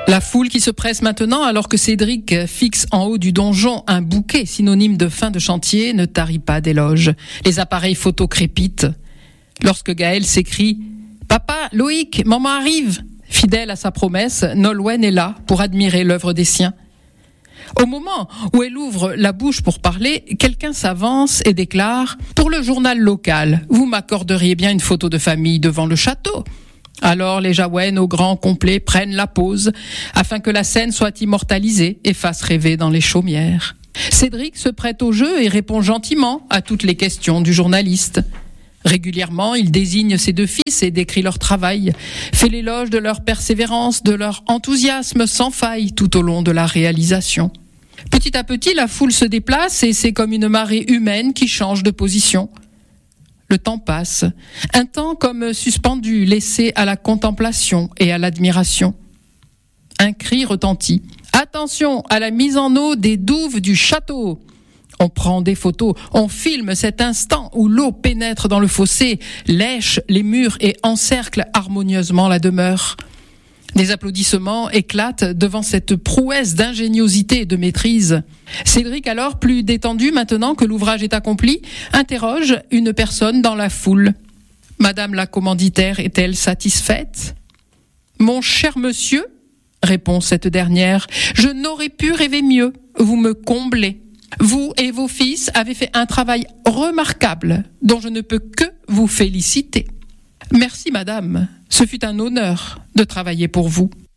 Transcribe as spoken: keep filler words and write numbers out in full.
La foule qui se presse maintenant alors que Cédric fixe en haut du donjon un bouquet synonyme de fin de chantier ne tarit pas d'éloges. Les appareils photo crépitent. Lorsque Gaël s'écrie « Papa, Loïc, maman arrive !» Fidèle à sa promesse, Nolwenn est là pour admirer l'œuvre des siens. Au moment où elle ouvre la bouche pour parler, quelqu'un s'avance et déclare « Pour le journal local, vous m'accorderiez bien une photo de famille devant le château ?» Alors les Jahouen au grand complet prennent la pose afin que la scène soit immortalisée et fasse rêver dans les chaumières. Cédric se prête au jeu et répond gentiment à toutes les questions du journaliste. Régulièrement, il désigne ses deux fils et décrit leur travail, fait l'éloge de leur persévérance, de leur enthousiasme sans faille tout au long de la réalisation. Petit à petit, la foule se déplace et c'est comme une marée humaine qui change de position. Le temps passe, un temps comme suspendu, laissé à la contemplation et à l'admiration. Un cri retentit. « Attention à la mise en eau des douves du château !» On prend des photos, on filme cet instant où l'eau pénètre dans le fossé, lèche les murs et encercle harmonieusement la demeure. Des applaudissements éclatent devant cette prouesse d'ingéniosité et de maîtrise. Cédric, alors plus détendu maintenant que l'ouvrage est accompli, interroge une personne dans la foule. Madame la commanditaire est-elle satisfaite ? Mon cher monsieur, répond cette dernière, je n'aurais pu rêver mieux, vous me comblez. Vous et vos fils avez fait un travail remarquable dont je ne peux que vous féliciter. Merci madame, ce fut un honneur de travailler pour vous.